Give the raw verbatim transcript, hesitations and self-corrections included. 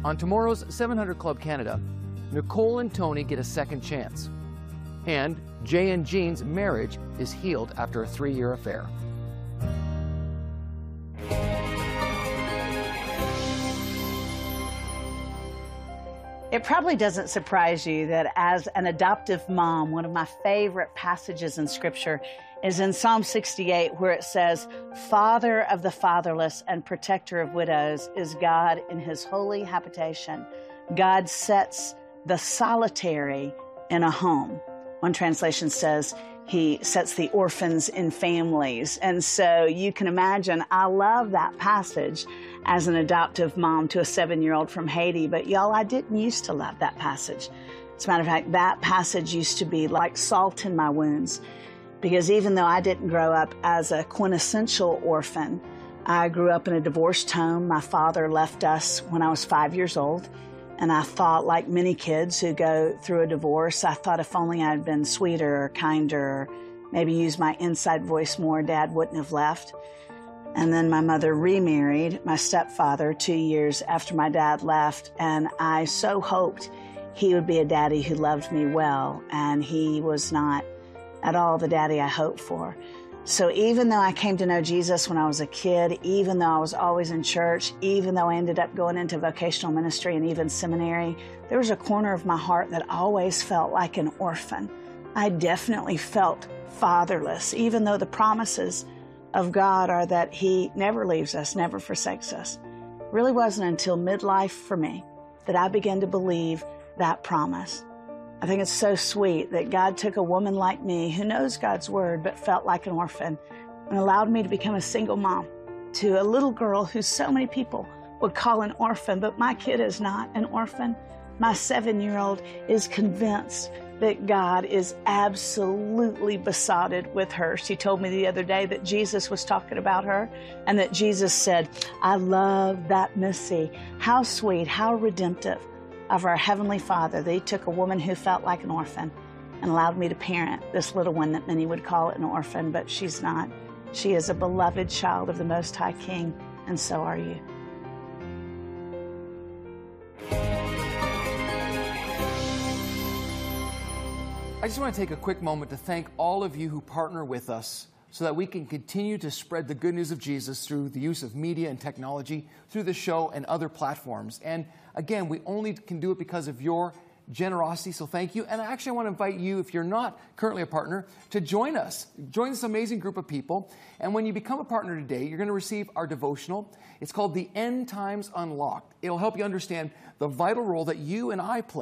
On tomorrow's seven hundred Club Canada, Nicole and Tony get a second chance. And Jay and Jean's marriage is healed after a three-year affair. It probably doesn't surprise you that as an adoptive mom, one of my favorite passages in Scripture is in Psalm sixty-eight, where it says, "Father of the fatherless and protector of widows is God in his holy habitation. God sets the solitary in a home." One translation says, he sets the orphans in families. And so you can imagine, I love that passage as an adoptive mom to a seven-year-old from Haiti. But y'all, I didn't used to love that passage. As a matter of fact, that passage used to be like salt in my wounds. Because even though I didn't grow up as a quintessential orphan, I grew up in a divorced home. My father left us when I was five years old. And I thought, like many kids who go through a divorce, I thought if only I'd been sweeter or kinder, or maybe used my inside voice more, Dad wouldn't have left. And then my mother remarried my stepfather two years after my dad left, and I so hoped he would be a daddy who loved me well, and he was not at all the daddy I hoped for. So even though I came to know Jesus when I was a kid, even though I was always in church, even though I ended up going into vocational ministry and even seminary, there was a corner of my heart that always felt like an orphan. I definitely felt fatherless, even though the promises of God are that he never leaves us, never forsakes us. It really wasn't until midlife for me that I began to believe that promise. I think it's so sweet that God took a woman like me who knows God's word but felt like an orphan and allowed me to become a single mom to a little girl who so many people would call an orphan, but my kid is not an orphan. My seven-year-old is convinced that God is absolutely besotted with her. She told me the other day that Jesus was talking about her and that Jesus said, "I love that Missy." How sweet, how redemptive of our Heavenly Father that he took a woman who felt like an orphan and allowed me to parent this little one that many would call an orphan, but she's not. She is a beloved child of the Most High King, and so are you. I just want to take a quick moment to thank all of you who partner with us so that we can continue to spread the good news of Jesus through the use of media and technology, through the show and other platforms. And again, we only can do it because of your generosity, so thank you. And I actually want to invite you, if you're not currently a partner, to join us. Join this amazing group of people. And when you become a partner today, you're going to receive our devotional. It's called The End Times Unlocked. It'll help you understand the vital role that you and I play